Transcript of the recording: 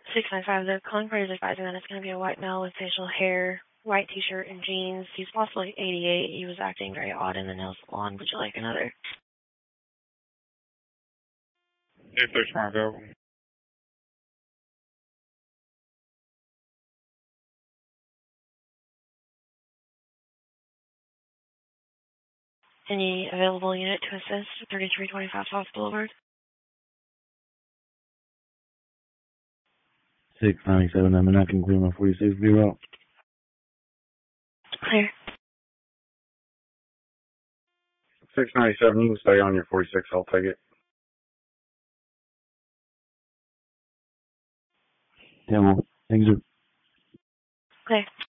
695, the calling party is advising that it's going to be a white male with facial hair, white t-shirt, and jeans. He's possibly 88. He was acting very odd in the nail salon. Would you like another? If there's one available. Any available unit to assist? 3325 South Boulevard. 697, I'm not concluding my 46 Bureau. Clear. 697, you can stay on your 46, I'll take it. Yeah, well, thank you. Clear.